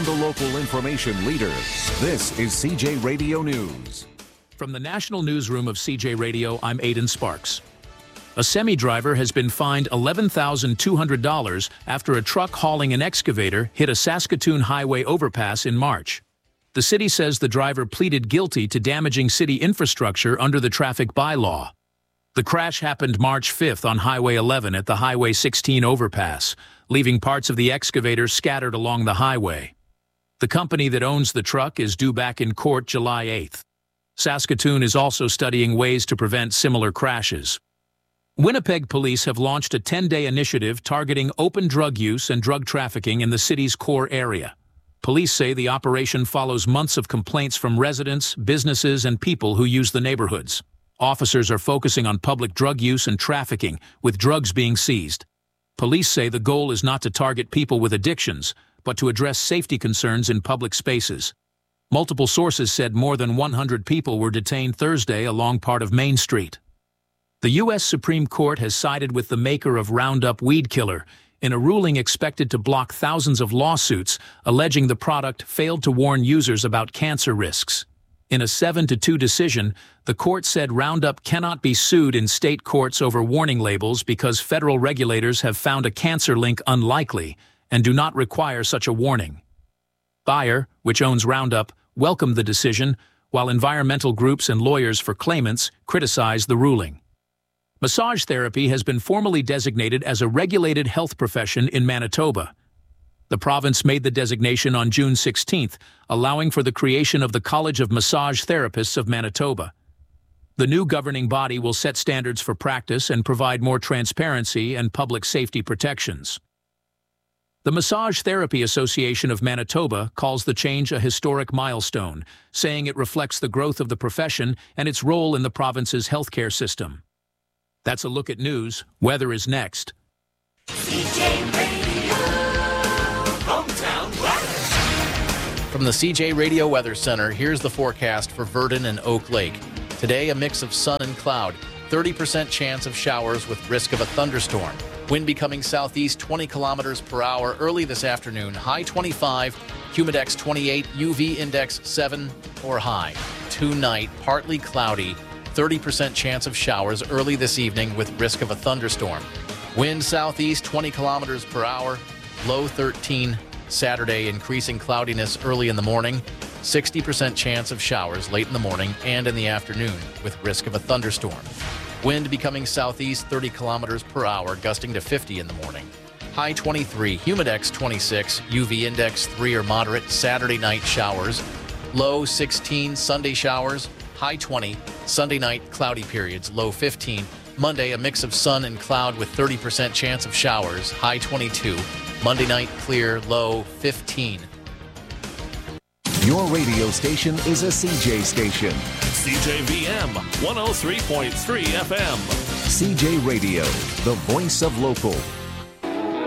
the local information leader. This is CJ Radio News. From the National Newsroom of CJ Radio, I'm Aidan Sparks. A semi-driver has been fined $11,200 after a truck hauling an excavator hit a Saskatoon highway overpass in March. The city says the driver pleaded guilty to damaging city infrastructure under the traffic bylaw. The crash happened March 5th on Highway 11 at the Highway 16 overpass, leaving parts of the excavator scattered along the highway. The company that owns the truck is due back in court July 8th. Saskatoon is also studying ways to prevent similar crashes. Winnipeg police have launched a 10-day initiative targeting open drug use and drug trafficking in the city's core area. Police say the operation follows months of complaints from residents, businesses, and people who use the neighborhoods. Officers are focusing on public drug use and trafficking, with drugs being seized. Police say the goal is not to target people with addictions, but to address safety concerns in public spaces. Multiple sources said more than 100 people were detained Thursday along part of Main Street. The U.S. Supreme Court has sided with the maker of Roundup weed killer in a ruling expected to block thousands of lawsuits alleging the product failed to warn users about cancer risks. In a 7-2 decision, the court said Roundup cannot be sued in state courts over warning labels because federal regulators have found a cancer link unlikely and do not require such a warning. Bayer, which owns Roundup, welcomed the decision, while environmental groups and lawyers for claimants criticized the ruling. Massage therapy has been formally designated as a regulated health profession in Manitoba. The province made the designation on June 16th, allowing for the creation of the College of Massage Therapists of Manitoba. The new governing body will set standards for practice and provide more transparency and public safety protections. The Massage Therapy Association of Manitoba calls the change a historic milestone, saying it reflects the growth of the profession and its role in the province's healthcare system. That's a look at news. Weather is next. CJ Radio, hometown weather. From the CJ Radio Weather Center, here's the forecast for Virden and Oak Lake. Today, a mix of sun and cloud. 30% chance of showers with risk of a thunderstorm. Wind becoming southeast 20 kilometers per hour early this afternoon. High 25, humidex 28, UV index 7 or high. Tonight, partly cloudy. 30% chance of showers early this evening with risk of a thunderstorm. Wind southeast 20 kilometers per hour. Low 13. Saturday, increasing cloudiness early in the morning. 60% chance of showers late in the morning and in the afternoon with risk of a thunderstorm. Wind becoming southeast 30 kilometers per hour, gusting to 50 in the morning. High 23, humidex 26, UV index 3 or moderate, Saturday night showers. Low 16, Sunday showers. High 20, Sunday night cloudy periods, low 15. Monday, a mix of sun and cloud with 30% chance of showers, high 22. Monday night clear, low 15. Your radio station is a CJ station. CJVM 103.3 FM. CJ Radio, the voice of local.